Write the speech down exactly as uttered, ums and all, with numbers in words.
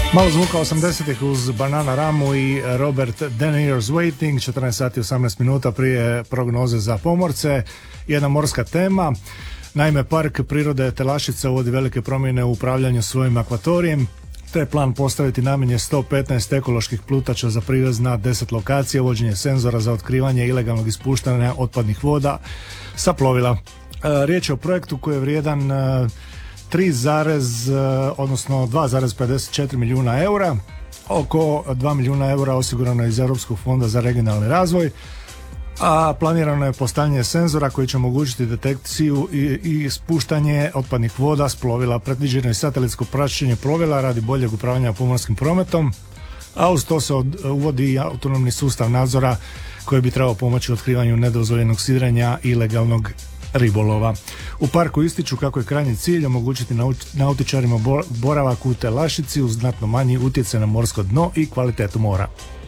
Malo zvuka osamdesetih uz Banana Ramu i Robert ten Years Waiting, četrnaest sati osamnaest minuta prije prognoze za pomorce. Jedna morska tema. Naime, Park prirode Telaščica uvodi velike promjene u upravljanju svojim akvatorijem, te je plan postaviti najmanje sto petnaest ekoloških plutača za privez na deset lokacija, uvođenje senzora za otkrivanje ilegalnog ispuštanja otpadnih voda sa plovila. E, riječ je o projektu koji je vrijedan e, tri, odnosno dva zarez pedeset četiri milijuna eura. Oko dva milijuna eura osigurano je iz Europskog fonda za regionalni razvoj, a planirano je postavljanje senzora koji će omogućiti detekciju i, i ispuštanje otpadnih voda s plovila. Predviđeno je satelitsko praćenje plovila radi boljeg upravljanja pomorskim prometom, a uz to se od, uvodi autonomni sustav nadzora koji bi trebao pomoći u otkrivanju nedozvoljenog sidrenja i ilegalnog ribolova. U parku ističu kako je krajnji cilj omogućiti nautičarima boravak u Telaščici uz znatno manji utjecaj na morsko dno i kvalitetu mora.